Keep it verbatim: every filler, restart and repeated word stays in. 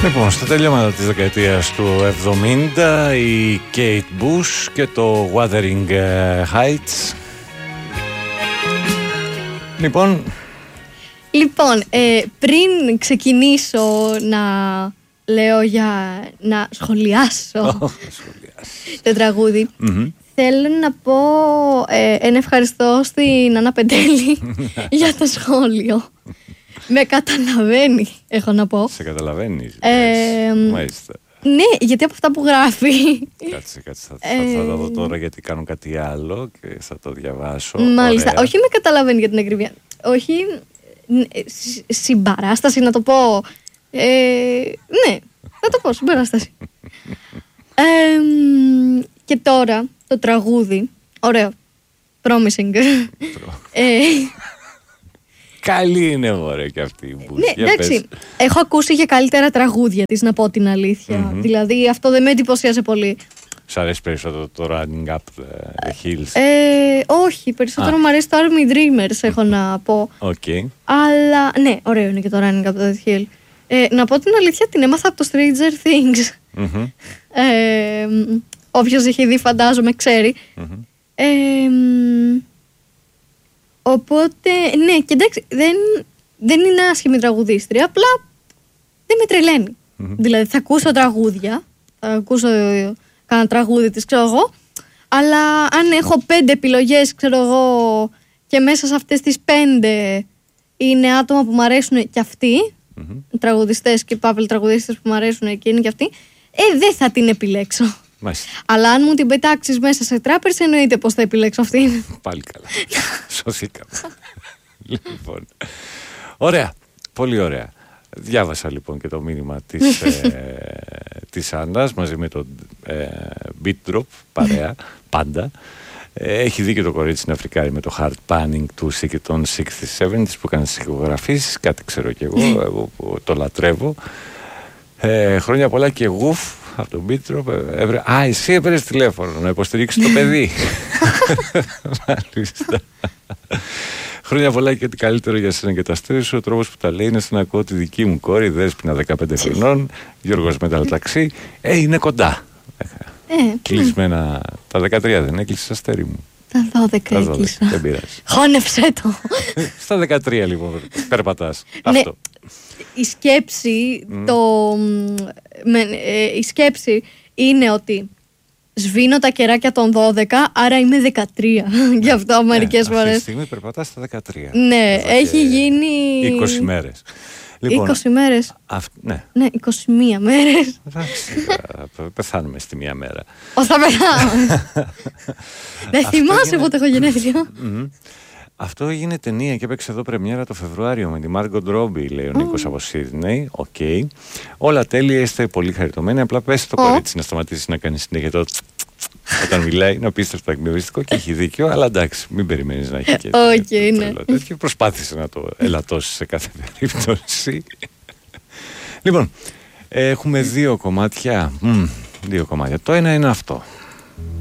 Λοιπόν, στα τελειώματα της δεκαετίας του εβδομήντα η Kate Bush και το Wuthering Heights. Λοιπόν, λοιπόν ε, πριν ξεκινήσω να λέω για να σχολιάσω oh, το τραγούδι, mm-hmm. θέλω να πω ε, ένα ευχαριστώ στην Άννα Πεντέλη για το σχόλιο. Με καταλαβαίνει, έχω να πω. Σε καταλαβαίνει. Ε, Μάλιστα. Ναι, γιατί από αυτά που γράφει. Κάτσε, κάτσε. Θα, ε, θα, θα τα δω τώρα γιατί κάνω κάτι άλλο και θα το διαβάσω. Μάλιστα. Ωραία. Όχι με καταλαβαίνει για την ακρίβεια. Όχι συμπαράσταση, να το πω. Ε, ναι, θα το πω, συμπαράσταση. ε, και τώρα το τραγούδι. Ωραίο. Promising. ε, Καλή είναι ωραία και αυτή η Bush. Ναι, εντάξει. Έχω ακούσει και καλύτερα τραγούδια της, να πω την αλήθεια. Mm-hmm. Δηλαδή αυτό δεν με εντυπωσίασε πολύ. Σ' αρέσει περισσότερο το Running Up the Hills? Ε, όχι, περισσότερο ah. μου αρέσει το Army Dreamers, έχω να πω. Okay. Αλλά ναι, ωραίο είναι και το Running Up the Hill. Ε, να πω την αλήθεια, την έμαθα από το Stranger Things. Mm-hmm. Ε, όποιος έχει δει, φαντάζομαι, ξέρει. Mm-hmm. Ε, Οπότε, ναι, και εντάξει, δεν, δεν είναι άσχημη τραγουδίστρια, απλά δεν με τρελαίνει. Mm-hmm. Δηλαδή, θα ακούσω τραγούδια, θα ακούσω κάνα τραγούδι της, ξέρω εγώ, αλλά αν έχω πέντε επιλογές, ξέρω εγώ, και μέσα σε αυτές τις πέντε είναι άτομα που μου αρέσουν και αυτοί, mm-hmm. τραγουδιστές και παύλοι τραγουδίστες που μου αρέσουν και είναι και αυτοί, ε, δεν θα την επιλέξω. Μάλιστα. Αλλά αν μου την πετάξεις μέσα σε τράπερς, εννοείται πως θα επιλέξω αυτήν. Πάλι καλά. Σωθήκαμε. Λοιπόν. Ωραία. Πολύ ωραία. Διάβασα λοιπόν και το μήνυμα της, ε, της Άννας μαζί με τον ε, Beat Drop, παρέα, πάντα. Ε, έχει δει και το κορίτσι να φρικάρει με το hard panning του και των εξήντα επτά που έκανε στις ηχογραφήσεις. Κάτι ξέρω κι εγώ, εγώ το λατρεύω. Ε, χρόνια πολλά και γουφ από τον Beat Drop. Έβρε... Α, εσύ έπαιρες τηλέφωνο να υποστηρίξει το παιδί. Μάλιστα. Χρόνια πολλά και τι καλύτερο για σένα και τα αστέρια σου. Ο τρόπος που τα λέει είναι σαν να ακούω τη δική μου κόρη, Δέσποινα δεκαπέντε χρονών, Γιώργος Μεταλλταξί. Ε, είναι κοντά. Ε, Κλεισμένα. Τα δεκατρία δεν έκλεισε αστέρι μου. Τα δώδεκα έκλεισα. Δεν πειράζει. Χώνεψε το. Στα δεκατρία λοιπόν περπατάς. Ναι, αυτό. Η σκέψη, mm. το, με, ε, η σκέψη είναι ότι σβήνω τα κεράκια των δώδεκα, άρα είμαι δεκατρία. Γι' αυτό μερικές φορές. Αυτή τη στιγμή περπατάς στα δεκατρία. Ναι, έχει γίνει είκοσι μέρες. Λοιπόν, είκοσι μέρες. Αυ... Ναι. Ναι, είκοσι μία μέρες. Εντάξει, θα πεθάνουμε στη μία μέρα. Ω, θα πεθάνουμε. Δεν θυμάσαι πότε έχω γενέθλια. Αυτό έγινε ταινία και έπαιξε εδώ πρεμιέρα το Φεβρουάριο με τη Μάργκοντ Ρόμπι, λέει ο Νίκος από Σίδνεϊ. Οκ. Όλα τέλεια, είστε πολύ χαριτωμένοι. Απλά πες το κορίτσι να σταματήσει να κάνει συνέχεια το όταν μιλάει, είναι απίστευτο εκνευριστικό και έχει δίκιο, αλλά εντάξει, μην περιμένεις να έχει και okay, ναι. τέτοιο. Προσπάθησε να το ελαττώσει σε κάθε περίπτωση. Λοιπόν, έχουμε δύο κομμάτια. Μ, δύο κομμάτια. Το ένα είναι αυτό.